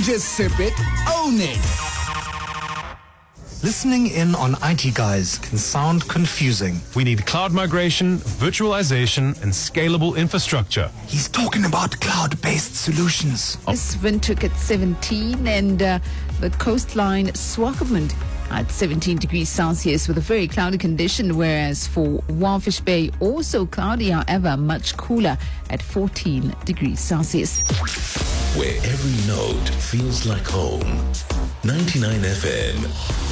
just sip it, own it. Listening in on IT guys can sound confusing. We need cloud migration, virtualization, and scalable infrastructure. He's talking about cloud-based solutions. This wind took at 17 and the coastline Swakopmund at 17 degrees Celsius with a very cloudy condition, whereas for Wildfish Bay also cloudy, however much cooler at 14 degrees Celsius. Where every note feels like home. 99 FM.